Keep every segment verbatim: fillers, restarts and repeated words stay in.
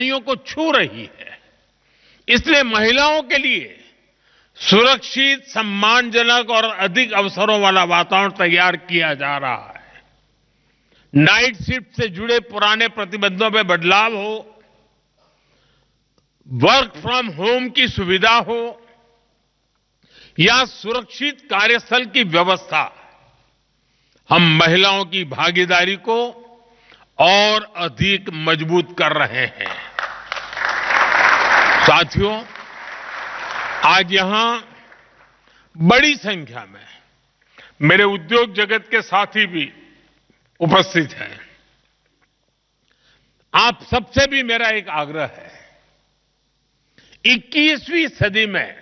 को छू रही है। इसलिए महिलाओं के लिए सुरक्षित, सम्मानजनक और अधिक अवसरों वाला वातावरण तैयार किया जा रहा है। नाइट शिफ्ट से जुड़े पुराने प्रतिबंधों में बदलाव हो, वर्क फ्रॉम होम की सुविधा हो या सुरक्षित कार्यस्थल की व्यवस्था, हम महिलाओं की भागीदारी को और अधिक मजबूत कर रहे हैं। साथियों, आज यहां बड़ी संख्या में मेरे उद्योग जगत के साथी भी उपस्थित हैं। आप सबसे भी मेरा एक आग्रह है, इक्कीसवीं सदी में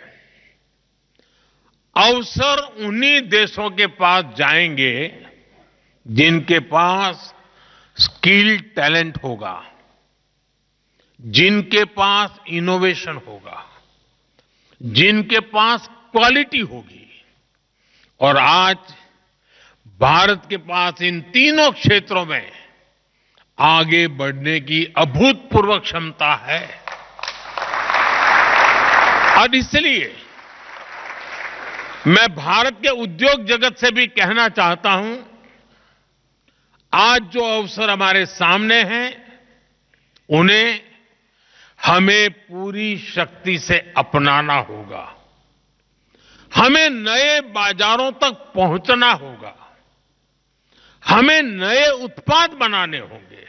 अवसर उन्हीं देशों के पास जाएंगे जिनके पास स्किल टैलेंट होगा, जिनके पास इनोवेशन होगा, जिनके पास क्वालिटी होगी। और आज भारत के पास इन तीनों क्षेत्रों में आगे बढ़ने की अभूतपूर्व क्षमता है। और इसलिए मैं भारत के उद्योग जगत से भी कहना चाहता हूं, आज जो अवसर हमारे सामने हैं, उन्हें हमें पूरी शक्ति से अपनाना होगा। हमें नए बाजारों तक पहुंचना होगा। हमें नए उत्पाद बनाने होंगे।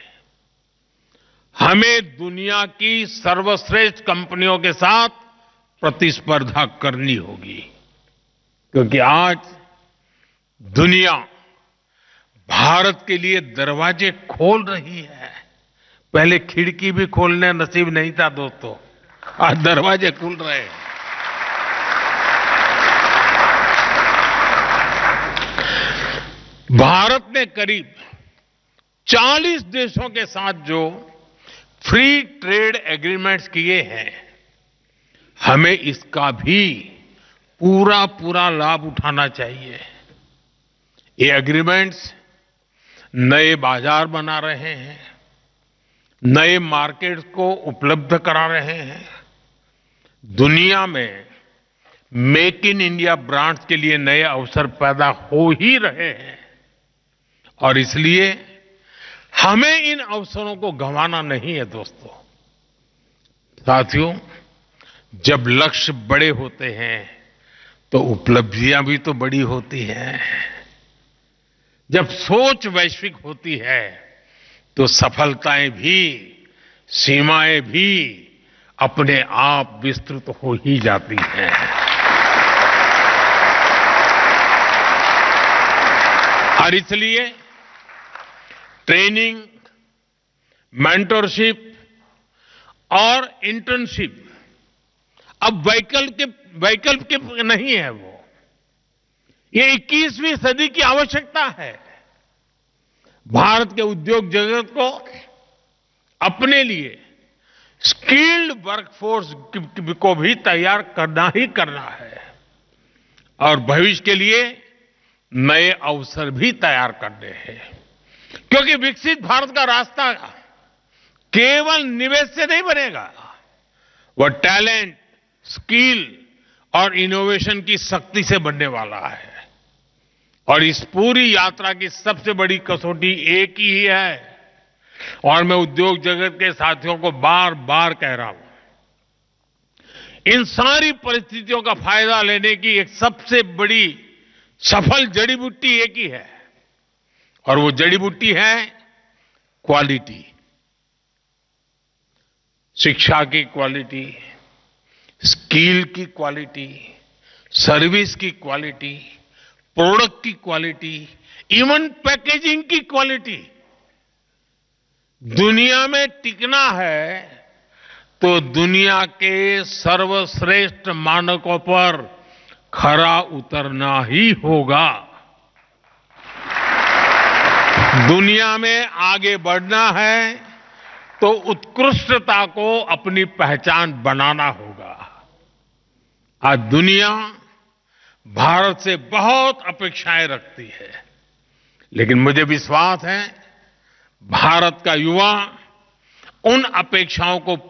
हमें दुनिया की सर्वश्रेष्ठ कंपनियों के साथ प्रतिस्पर्धा करनी होगी, क्योंकि आज दुनिया भारत के लिए दरवाजे खोल रही है। पहले खिड़की भी खोलने नसीब नहीं था दोस्तों, आज दरवाजे खुल रहे हैं। भारत ने करीब चालीस देशों के साथ जो फ्री ट्रेड एग्रीमेंट्स किए हैं, हमें इसका भी पूरा पूरा लाभ उठाना चाहिए। ये एग्रीमेंट्स नए बाजार बना रहे हैं, नए मार्केट्स को उपलब्ध करा रहे हैं, दुनिया में मेक इन इंडिया ब्रांड्स के लिए नए अवसर पैदा हो ही रहे हैं। और इसलिए हमें इन अवसरों को गंवाना नहीं है दोस्तों। साथियों, जब लक्ष्य बड़े होते हैं तो उपलब्धियां भी तो बड़ी होती हैं। जब सोच वैश्विक होती है तो सफलताएं भी, सीमाएं भी अपने आप विस्तृत हो ही जाती हैं। और इसलिए ट्रेनिंग, मेंटरशिप और इंटर्नशिप अब वैकल्पिक वैकल्पिक नहीं है। वो ये इक्कीसवीं सदी की आवश्यकता है। भारत के उद्योग जगत को अपने लिए स्किल्ड वर्कफोर्स को भी तैयार करना ही करना है और भविष्य के लिए नए अवसर भी तैयार करने हैं। क्योंकि विकसित भारत का रास्ता केवल निवेश से नहीं बनेगा, वह टैलेंट, स्किल और इनोवेशन की शक्ति से बनने वाला है। और इस पूरी यात्रा की सबसे बड़ी कसौटी एक ही है, और मैं उद्योग जगत के साथियों को बार बार कह रहा हूं, इन सारी परिस्थितियों का फायदा लेने की एक सबसे बड़ी सफल जड़ी बूटी एक ही है, और वो जड़ी बूटी है क्वालिटी। शिक्षा की क्वालिटी, स्किल की क्वालिटी, सर्विस की क्वालिटी, प्रोडक्ट की क्वालिटी, इवन पैकेजिंग की क्वालिटी। दुनिया में टिकना है तो दुनिया के सर्वश्रेष्ठ मानकों पर खरा उतरना ही होगा। दुनिया में आगे बढ़ना है तो उत्कृष्टता को अपनी पहचान बनाना होगा। आज दुनिया भारत से बहुत अपेक्षाएं रखती है, लेकिन मुझे विश्वास है भारत का युवा उन अपेक्षाओं को